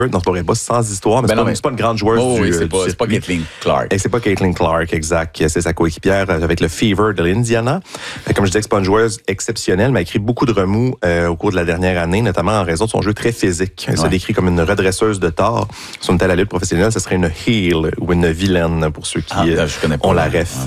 Non, c'est pas vrai, pas sans histoire, mais c'est pas une grande joueuse du c'est pas Caitlin Clark. Et c'est pas Caitlin Clark, exact. C'est sa coéquipière avec le Fever de l'Indiana. Comme je disais, c'est pas une joueuse exceptionnelle, mais elle a écrit beaucoup de remous au cours de la dernière année, notamment en raison de son jeu très physique. Elle se décrit comme une redresseuse de tort. Si on était à la lutte professionnelle, ce serait une heel ou une vilaine pour ceux qui ont la ref.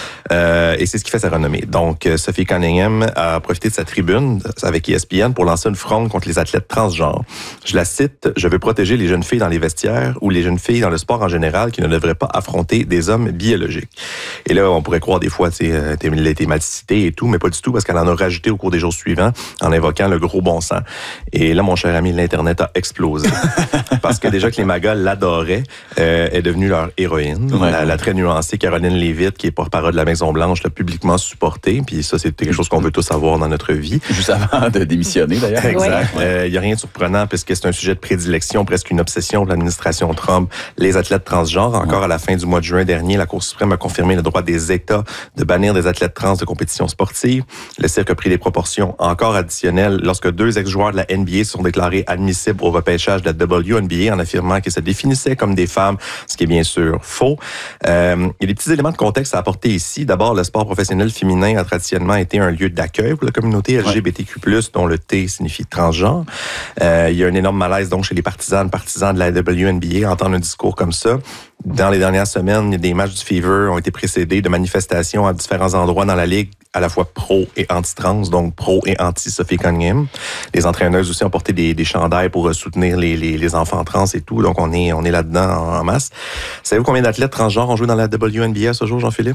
Et c'est ce qui fait sa renommée. Donc, Sophie Cunningham a profité de sa tribune avec ESPN pour lancer une fronde contre les athlètes transgenres. Je la cite, « Je veux protéger les jeunes filles dans les vestiaires ou les jeunes filles dans le sport en général qui ne devraient pas affronter des hommes biologiques. » Et là, on pourrait croire des fois, elle a été mal citée et tout, mais pas du tout, parce qu'elle en a rajouté au cours des jours suivants en invoquant le gros bon sens. Et là, mon cher ami, l'Internet a explosé. Parce que déjà que les magas l'adoraient, est devenue leur héroïne. La très nuancée Caroline Leavitt, qui est porte-parole de la Maison-Blanche, l'a publiquement supportée. Puis ça, c'est quelque chose qu'on veut tous avoir dans notre vie. Juste avant de démissionner, d'ailleurs. Exact. Il y a rien de surprenant, puisque c'est un sujet de prédilection, presque une obsession de l'administration Trump, les athlètes transgenres. Encore à la fin du mois de juin dernier, la Cour suprême a confirmé le droit des États de bannir des athlètes trans de compétition sportive. Le cirque a pris des proportions encore additionnelles lorsque 2 ex-joueurs de la NBA se sont déclarés admissibles au repêchage de la WNBA en affirmant qu'ils se définissaient comme des femmes, ce qui est bien sûr faux. Il y a des petits éléments de contexte à apporter ici. D'abord, le sport professionnel féminin a traditionnellement été un lieu d'accueil pour la communauté LGBTQ+, dont le T signifie transgenre. Il y a un énorme malaise donc chez les partisans de la WNBA à entendre un discours comme ça. Dans les dernières semaines, des matchs du Fever ont été précédés de manifestations à différents endroits dans la Ligue, à la fois pro et anti-trans, donc pro et anti-Sophie Cunningham. Les entraîneuses aussi ont porté des chandails pour soutenir les enfants trans et tout, donc on est là-dedans en masse. Savez-vous combien d'athlètes transgenres ont joué dans la WNBA ce jour, Jean-Philippe?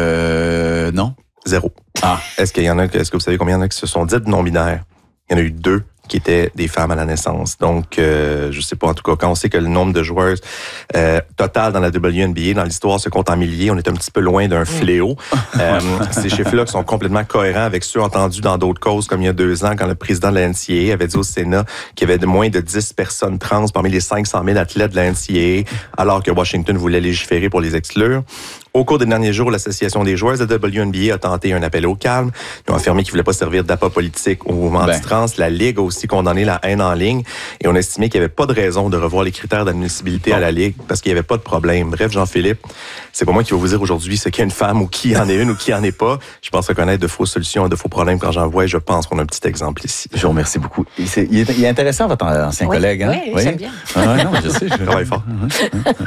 Non. 0. Est-ce que vous savez combien il y en a qui se sont dites non-binaires? Il y en a eu 2 qui étaient des femmes à la naissance. Donc, je sais pas, en tout cas, quand on sait que le nombre de joueuses total dans la WNBA, dans l'histoire, se compte en milliers, on est un petit peu loin d'un fléau. Ces chiffres-là qui sont complètement cohérents avec ceux entendus dans d'autres causes, comme il y a 2 ans, quand le président de la NCAA avait dit au Sénat qu'il y avait moins de 10 personnes trans parmi les 500 000 athlètes de la NCAA, alors que Washington voulait légiférer pour les exclure. Au cours des derniers jours, l'Association des joueuses de WNBA a tenté un appel au calme. Ils ont affirmé qu'ils ne voulaient pas servir d'appât politique au mouvement anti-trans. La Ligue a aussi condamné la haine en ligne et on a estimé qu'il n'y avait pas de raison de revoir les critères d'admissibilité à la Ligue parce qu'il n'y avait pas de problème. Bref, Jean-Philippe, c'est pas moi qui vais vous dire aujourd'hui ce qu'est une femme ou qui en est une ou qui en est pas. Je pense reconnaître de fausses solutions et de faux problèmes quand j'en vois et je pense qu'on a un petit exemple ici. Je vous remercie beaucoup. Il est intéressant, votre ancien collègue. Hein? Oui, j'aime bien. Non, je sais. Je travaille fort.